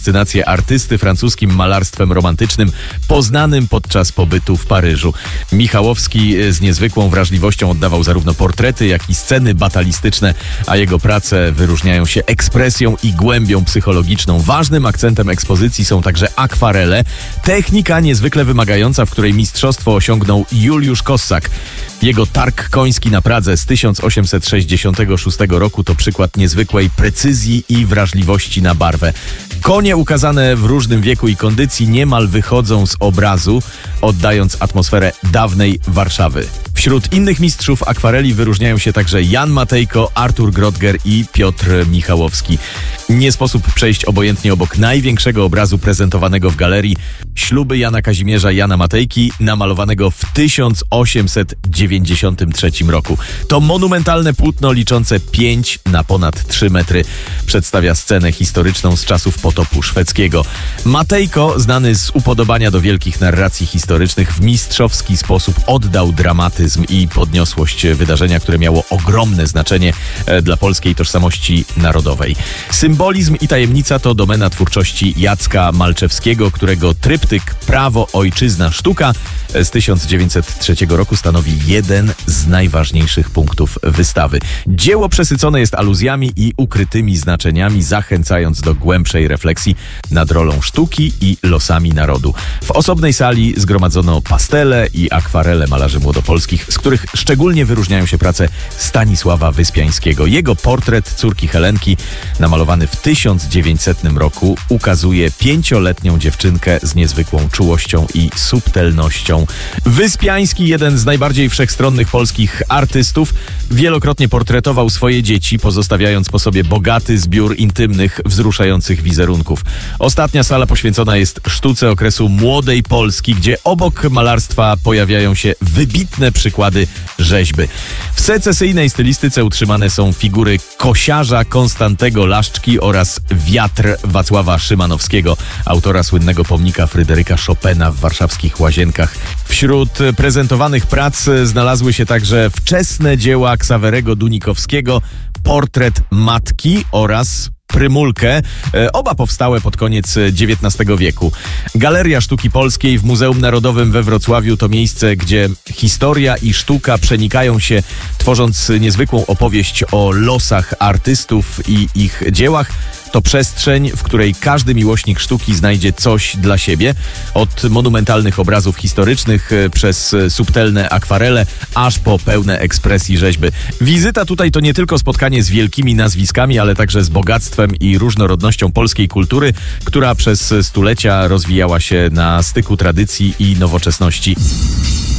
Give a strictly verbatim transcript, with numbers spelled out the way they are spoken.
fascynację artysty francuskim malarstwem romantycznym, poznanym podczas pobytu w Paryżu. Michałowski z niezwykłą wrażliwością oddawał zarówno portrety, jak i sceny batalistyczne, a jego prace wyróżniają się ekspresją i głębią psychologiczną. Ważnym akcentem ekspozycji są także akwarele, technika niezwykle wymagająca, w której mistrzostwo osiągnął Juliusz Kossak. Jego targ koński na Pradze z tysiąc osiemset sześćdziesiątego szóstego roku to przykład niezwykłej precyzji i wrażliwości na barwę. Konie ukazane w różnym wieku i kondycji niemal wychodzą z obrazu, oddając atmosferę dawnej Warszawy. Wśród innych mistrzów akwareli wyróżniają się także Jan Matejko, Artur Grotger i Piotr Michałowski. Nie sposób przejść obojętnie obok największego obrazu prezentowanego w galerii, Śluby Jana Kazimierza i Jana Matejki, namalowanego w tysiąc osiemset dziewięćdziesiątym trzecim roku. To monumentalne płótno liczące pięć na ponad trzy metry przedstawia scenę historyczną z czasów potopu szwedzkiego. Matejko, znany z upodobania do wielkich narracji historycznych, w mistrzowski sposób oddał dramatyzm i podniosłość wydarzenia, które miało ogromne znaczenie dla polskiej tożsamości narodowej. Symbolizm i tajemnica to domena twórczości Jacka Malczewskiego, którego tryptyk Prawo, Ojczyzna, Sztuka z tysiąc dziewięćset trzeciego roku stanowi jeden z najważniejszych punktów wystawy. Dzieło przesycone jest aluzjami i ukrytymi znaczeniami, zachęcając do głębszej refleksji nad rolą sztuki i losami narodu. W osobnej sali zgromadzono pastele i akwarele malarzy młodopolskich, z których szczególnie wyróżniają się prace Stanisława Wyspiańskiego. Jego portret córki Helenki, namalowany w tysiąc dziewięćsetnym roku, ukazuje pięcioletnią dziewczynkę z niezwykłą czułością i subtelnością. Wyspiański, jeden z najbardziej wszechstronnych polskich artystów, wielokrotnie portretował swoje dzieci, pozostawiając po sobie bogaty zbiór intymnych, wzruszających wizerunków. Ostatnia sala poświęcona jest sztuce okresu młodej Polski, gdzie obok malarstwa pojawiają się wybitne przykłady rzeźby. W secesyjnej stylistyce utrzymane są figury kosiarza Konstantego Laszczki oraz wiatr Wacława Szymanowskiego, autora słynnego pomnika Fryderyka Chopina w warszawskich Łazienkach. Wśród prezentowanych prac znalazły się także wczesne dzieła Ksawerego Dunikowskiego, portret matki oraz Prymulkę, oba powstałe pod koniec dziewiętnastego wieku. Galeria Sztuki Polskiej w Muzeum Narodowym we Wrocławiu to miejsce, gdzie historia i sztuka przenikają się, tworząc niezwykłą opowieść o losach artystów i ich dziełach. To przestrzeń, w której każdy miłośnik sztuki znajdzie coś dla siebie. Od monumentalnych obrazów historycznych, przez subtelne akwarele, aż po pełne ekspresji rzeźby. Wizyta tutaj to nie tylko spotkanie z wielkimi nazwiskami, ale także z bogactwem i różnorodnością polskiej kultury, która przez stulecia rozwijała się na styku tradycji i nowoczesności.